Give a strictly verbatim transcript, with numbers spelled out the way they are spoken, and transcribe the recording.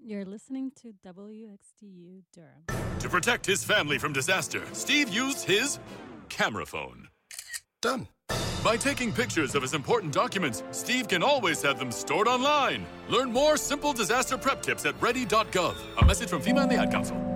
You're listening to W X T U Durham. To protect his family from disaster, Steve used his camera phone. Done. By taking pictures of his important documents, Steve can always have them stored online. Learn more simple disaster prep tips at ready dot gov. A message from FEMA and the Ad Council.